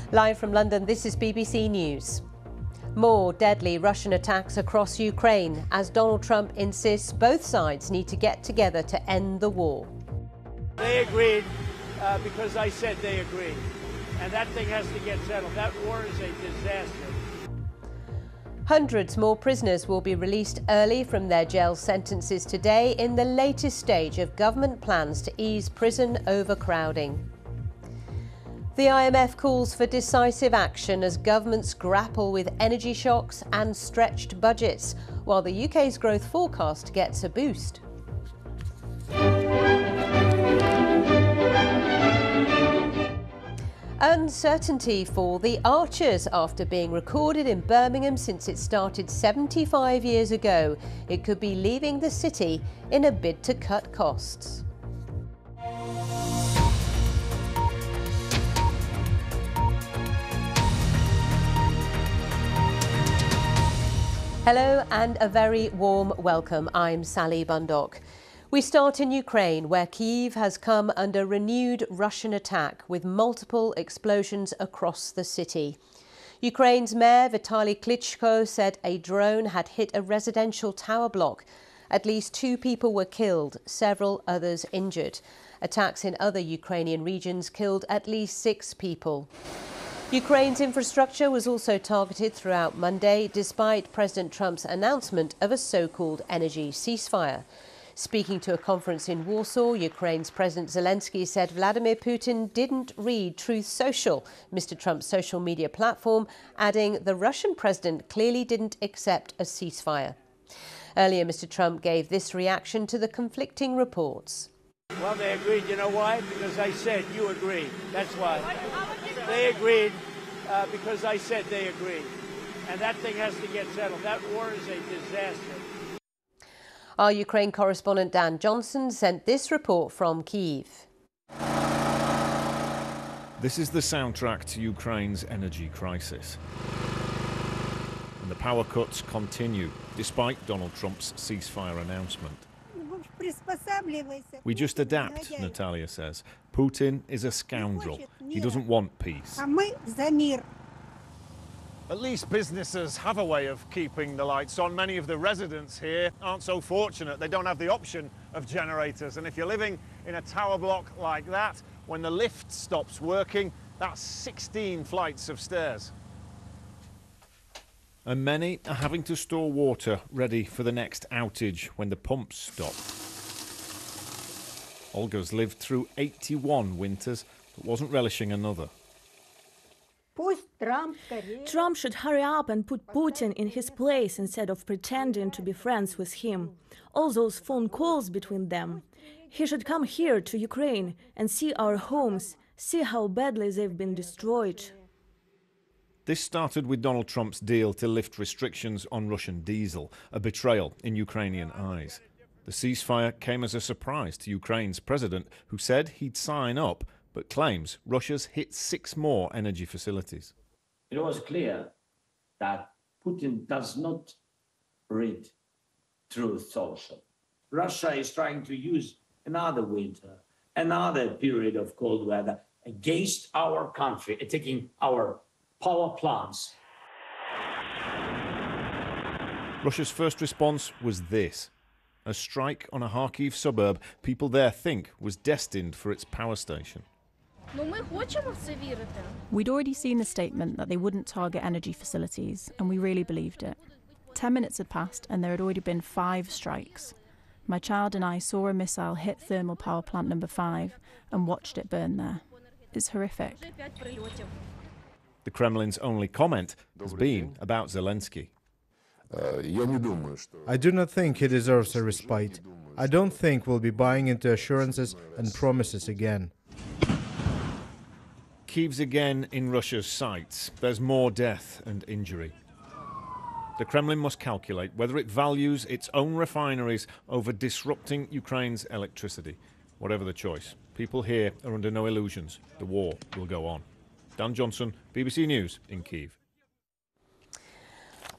Live from London, this is BBC News. More deadly Russian attacks across Ukraine as Donald Trump insists both sides need to get together to end the war. They agreed because I said they agreed. And that thing has to get settled. That war is a disaster. Hundreds more prisoners will be released early from their jail sentences today in the latest stage of government plans to ease prison overcrowding. The IMF calls for decisive action as governments grapple with energy shocks and stretched budgets, while the UK's growth forecast gets a boost. Uncertainty for the Archers after being recorded in Birmingham since it started 75 years ago. It could be leaving the city in a bid to cut costs. Hello and a very warm welcome. I'm Sally Bundock. We start in Ukraine, where Kyiv has come under renewed Russian attack with multiple explosions across the city. Ukraine's mayor Vitaly Klitschko said a drone had hit a residential tower block. At least 2 people were killed, several others injured. Attacks in other Ukrainian regions killed at least 6 people. Ukraine's infrastructure was also targeted throughout Monday, despite President Trump's announcement of a so-called energy ceasefire. Speaking to a conference in Warsaw, Ukraine's President Zelensky said Vladimir Putin didn't read Truth Social, Mr. Trump's social media platform, adding the Russian president clearly didn't accept a ceasefire. Earlier, Mr. Trump gave this reaction to the conflicting reports. Well, they agreed. You know why? Because I said you agreed. That's why. They agreed because I said they agreed. And that thing has to get settled. That war is a disaster. Our Ukraine correspondent Dan Johnson sent this report from Kyiv. This is the soundtrack to Ukraine's energy crisis. And the power cuts continue, despite Donald Trump's ceasefire announcement. We just adapt, Natalia says. Putin is a scoundrel. He doesn't want peace. At least businesses have a way of keeping the lights on. Many of the residents here aren't so fortunate. They don't have the option of generators. And if you're living in a tower block like that, when the lift stops working, that's 16 flights of stairs. And many are having to store water ready for the next outage when the pumps stop. Olga's lived through 81 winters, but wasn't relishing another. Trump should hurry up and put Putin in his place instead of pretending to be friends with him. All those phone calls between them. He should come here to Ukraine and see our homes, see how badly they've been destroyed. This started with Donald Trump's deal to lift restrictions on Russian diesel, a betrayal in Ukrainian eyes. The ceasefire came as a surprise to Ukraine's president, who said he'd sign up, but claims Russia's hit 6 more energy facilities. It was clear that Putin does not read Truth Social. Russia is trying to use another winter, another period of cold weather against our country, attacking our power plants. Russia's first response was this: a strike on a Kharkiv suburb people there think was destined for its power station. We'd already seen the statement that they wouldn't target energy facilities, and we really believed it. 10 minutes had passed and there had already been 5 strikes. My child and I saw a missile hit thermal power plant number 5 and watched it burn there. It's horrific. The Kremlin's only comment has been about Zelensky. I do not think he deserves a respite. I don't think we'll be buying into assurances and promises again. Kyiv's again in Russia's sights. There's more death and injury. The Kremlin must calculate whether it values its own refineries over disrupting Ukraine's electricity. Whatever the choice, people here are under no illusions. The war will go on. Dan Johnson, BBC News in Kyiv.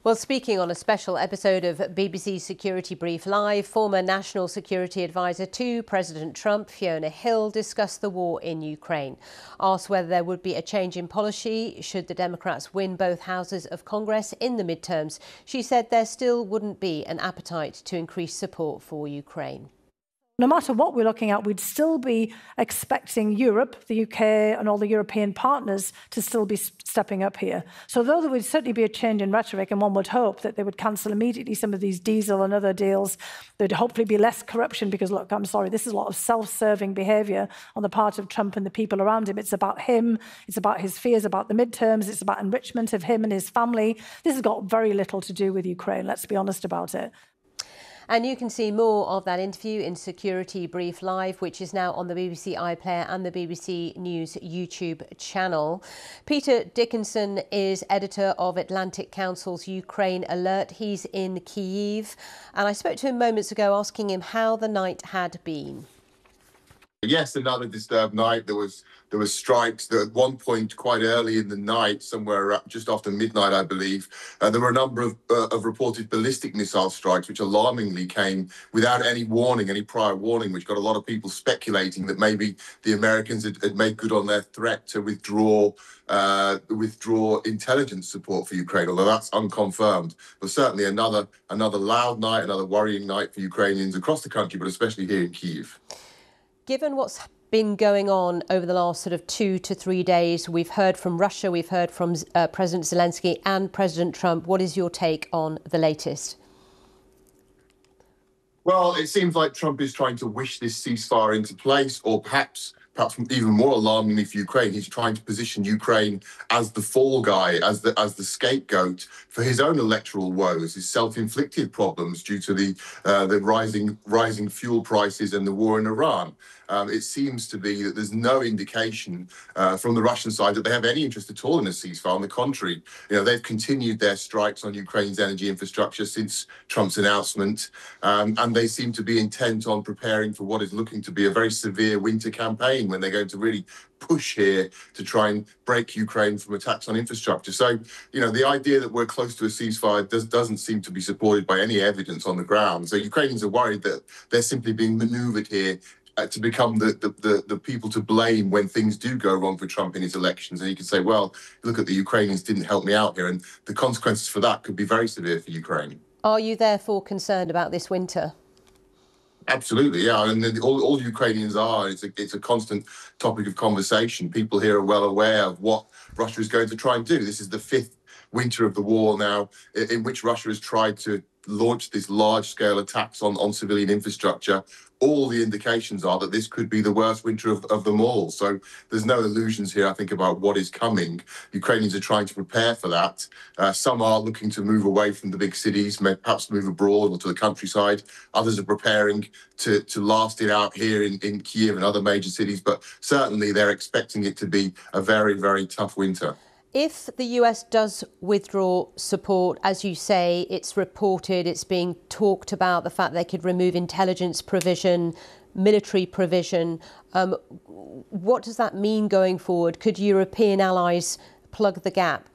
Well, speaking on a special episode of BBC Security Brief Live, former National Security Advisor to President Trump, Fiona Hill, discussed the war in Ukraine. Asked whether there would be a change in policy should the Democrats win both houses of Congress in the midterms, she said there still wouldn't be an appetite to increase support for Ukraine. No matter what we're looking at, we'd still be expecting Europe, the UK and all the European partners to still be stepping up here. So though there would certainly be a change in rhetoric, and one would hope that they would cancel immediately some of these diesel and other deals, there'd hopefully be less corruption because, look, I'm sorry, this is a lot of self-serving behaviour on the part of Trump and the people around him. It's about him, it's about his fears about the midterms, it's about enrichment of him and his family. This has got very little to do with Ukraine, let's be honest about it. And you can see more of that interview in Security Brief Live, which is now on the BBC iPlayer and the BBC News YouTube channel. Peter Dickinson is editor of Atlantic Council's Ukraine Alert. He's in Kyiv. And I spoke to him moments ago asking him how the night had been. Yes, another disturbed night. There was strikes. At one point, quite early in the night, somewhere just after midnight, I believe, there were a number of reported ballistic missile strikes, which alarmingly came without any warning, any prior warning, which got a lot of people speculating that maybe the Americans had made good on their threat to withdraw intelligence support for Ukraine, although that's unconfirmed. But certainly another loud night, another worrying night for Ukrainians across the country, but especially here in Kyiv. Given what's been going on over the last sort of 2 to 3 days, we've heard from Russia, we've heard from President Zelensky and President Trump. What is your take on the latest? Well, it seems like Trump is trying to wish this ceasefire into place, or perhaps even more alarmingly for Ukraine, he's trying to position Ukraine as the fall guy, as the scapegoat for his own electoral woes, his self-inflicted problems due to the rising fuel prices and the war in Iran. It seems to be that there's no indication from the Russian side that they have any interest at all in a ceasefire. On the contrary, they've continued their strikes on Ukraine's energy infrastructure since Trump's announcement, and they seem to be intent on preparing for what is looking to be a very severe winter campaign when they're going to really push here to try and break Ukraine from attacks on infrastructure. So, the idea that we're close to a ceasefire doesn't seem to be supported by any evidence on the ground. So Ukrainians are worried that they're simply being maneuvered here to become the people to blame when things do go wrong for Trump in his elections. And you can say, well, look at the Ukrainians didn't help me out here. And the consequences for that could be very severe for Ukraine. Are you therefore concerned about this winter? Absolutely, yeah. And all Ukrainians are. It's a constant topic of conversation. People here are well aware of what Russia is going to try and do. This is the 5th winter of the war now in which Russia has tried to launch these large-scale attacks on civilian infrastructure. All the indications are that this could be the worst winter of them all. So there's no illusions here, I think, about what is coming. Ukrainians are trying to prepare for that. Some are looking to move away from the big cities, perhaps move abroad or to the countryside. Others are preparing to last it out here in Kyiv and other major cities. But certainly they're expecting it to be a very, very tough winter. If the US does withdraw support, as you say, it's reported, it's being talked about, the fact they could remove intelligence provision, military provision. What does that mean going forward? Could European allies plug the gap?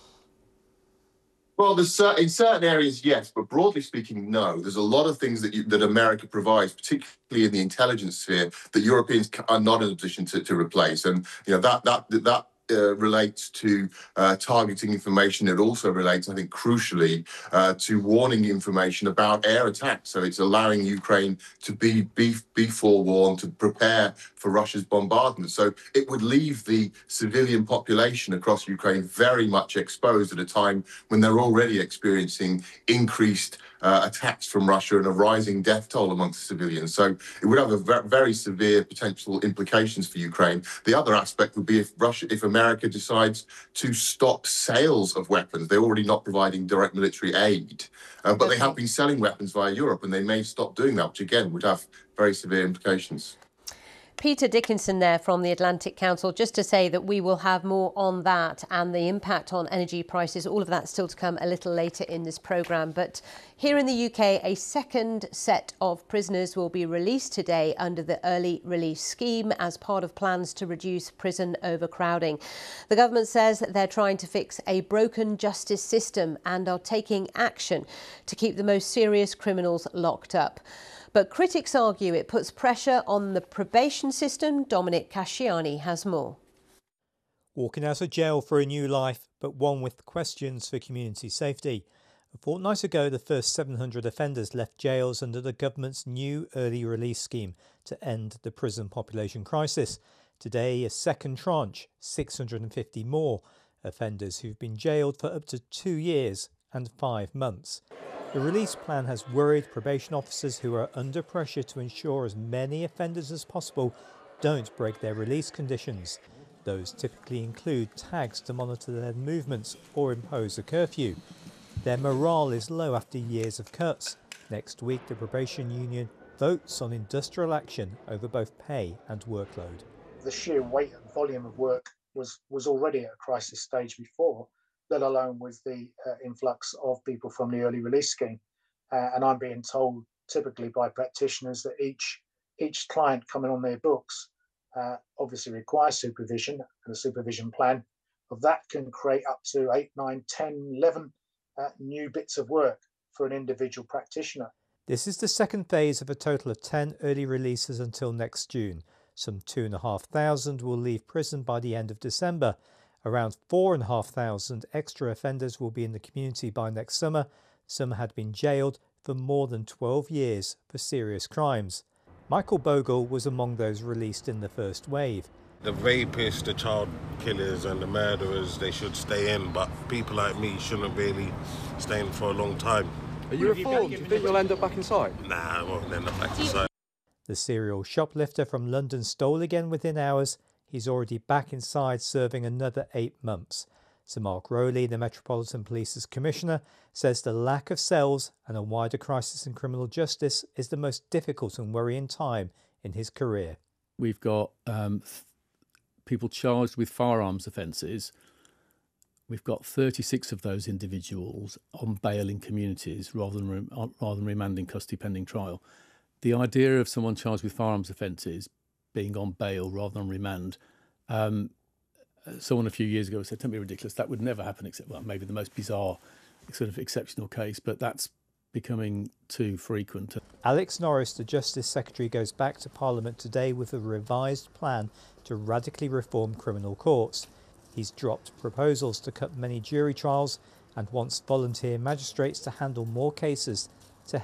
Well, in certain areas, yes, but broadly speaking, no. There's a lot of things that America provides, particularly in the intelligence sphere, that Europeans are not in a position to replace. And that relates to targeting information. It also relates, I think, crucially, to warning information about air attacks. So it's allowing Ukraine to be forewarned, to prepare for Russia's bombardment. So it would leave the civilian population across Ukraine very much exposed at a time when they're already experiencing increased attacks from Russia and a rising death toll amongst civilians. So it would have a very severe potential implications for Ukraine. The other aspect would be if America decides to stop sales of weapons. They're already not providing direct military aid, but they have been selling weapons via Europe, and they may stop doing that, which again would have very severe implications. Peter Dickinson there from the Atlantic Council, just to say that we will have more on that and the impact on energy prices, all of that still to come a little later in this programme. But Here in the UK, a second set of prisoners will be released today under the early release scheme as part of plans to reduce prison overcrowding. The government says they're trying to fix a broken justice system and are taking action to keep the most serious criminals locked up. But critics argue it puts pressure on the probation system. Dominic Casciani has more. Walking out of jail for a new life, but one with questions for community safety. A fortnight ago, the first 700 offenders left jails under the government's new early release scheme to end the prison population crisis. Today, a second tranche, 650 more offenders who've been jailed for up to 2 years and 5 months. The release plan has worried probation officers who are under pressure to ensure as many offenders as possible don't break their release conditions. Those typically include tags to monitor their movements or impose a curfew. Their morale is low after years of cuts. Next week, the probation union votes on industrial action over both pay and workload. The sheer weight and volume of work was already at a crisis stage before, let alone with the influx of people from the early release scheme. And I'm being told typically by practitioners that each client coming on their books obviously requires supervision, and a supervision plan of that can create up to 8, 9, 10, 11 new bits of work for an individual practitioner. This is the second phase of a total of 10 early releases until next June. Some 2,500 will leave prison by the end of December. Around 4,500 extra offenders will be in the community by next summer. Some had been jailed for more than 12 years for serious crimes. Michael Bogle was among those released in the first wave. The rapists, the child killers and the murderers, they should stay in, but people like me shouldn't really stay in for a long time. Are you reformed? Do you think you'll end up back inside? Nah, I won't end up back inside. The serial shoplifter from London stole again within hours. He's already back inside serving another 8 months. Sir Mark Rowley, the Metropolitan Police's Commissioner, says the lack of cells and a wider crisis in criminal justice is the most difficult and worrying time in his career. We've got people charged with firearms offences. We've got 36 of those individuals on bail in communities rather than remanding custody pending trial. The idea of someone charged with firearms offences being on bail rather than remand, someone a few years ago said, "Don't be ridiculous, that would never happen except, well, maybe the most bizarre sort of exceptional case," but that's becoming too frequent. Alex Norris, the Justice Secretary, goes back to Parliament today with a revised plan to radically reform criminal courts. He's dropped proposals to cut many jury trials and wants volunteer magistrates to handle more cases